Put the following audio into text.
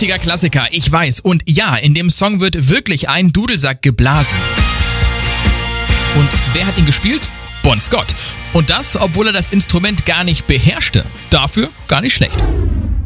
richtiger Klassiker, ich weiß. Und ja, in dem Song wird wirklich ein Dudelsack geblasen. Und wer hat ihn gespielt? Bon Scott. Und das, obwohl er das Instrument gar nicht beherrschte. Dafür gar nicht schlecht.